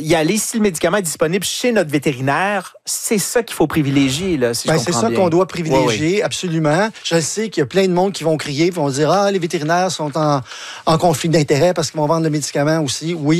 y aller. Si le médicament est disponible chez notre vétérinaire, c'est ça qu'il faut privilégier, là, si je comprends c'est ça bien. qu'on doit privilégier, absolument. Je sais qu'il y a plein de monde qui vont crier, qui vont dire « Ah, les vétérinaires sont en conflit d'intérêts parce qu'ils vont vendre le médicament aussi. » Oui,